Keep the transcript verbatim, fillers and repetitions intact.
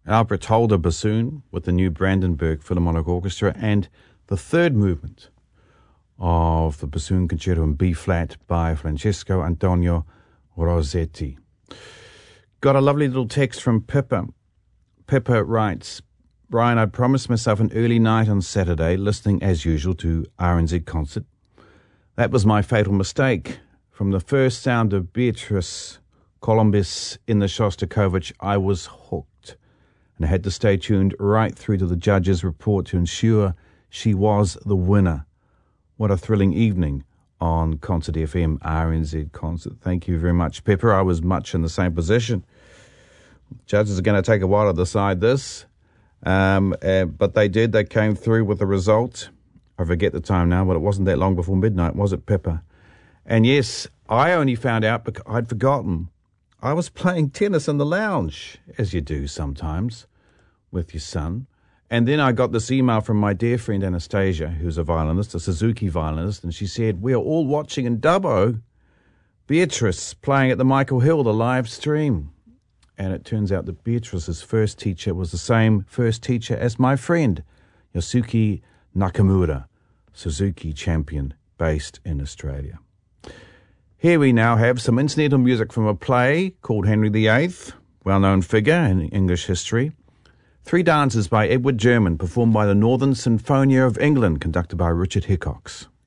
Albert Holder bassoon with the new Brandenburg Philharmonic Orchestra, and the third movement of the Bassoon Concerto in B-flat by Francesco Antonio Rossetti. Got a lovely little text from Pippa. Pippa writes, Brian, I promised myself an early night on Saturday, listening as usual to R N Z Concert. That was my fatal mistake. From the first sound of Beatrice Columbus in the Shostakovich, I was hooked, and I had to stay tuned right through to the judge's report to ensure she was the winner. What a thrilling evening on Concert F M, R N Z Concert. Thank you very much, Pepper. I was much in the same position. Judges are going to take a while to decide this, um, uh, but they did. They came through with the result. I forget the time now, but it wasn't that long before midnight, was it, Pepper? And yes, I only found out because I'd forgotten. I was playing tennis in the lounge, as you do sometimes with your son. And then I got this email from my dear friend Anastasia, who's a violinist, a Suzuki violinist, and she said, we are all watching in Dubbo Beatrice playing at the Michael Hill, the live stream. And it turns out that Beatrice's first teacher was the same first teacher as my friend, Yosuke Nakamura, Suzuki champion based in Australia. Here we now have some incidental music from a play called Henry the Eighth, well-known figure in English history. Three dances by Edward German, performed by the Northern Sinfonia of England, conducted by Richard Hickox.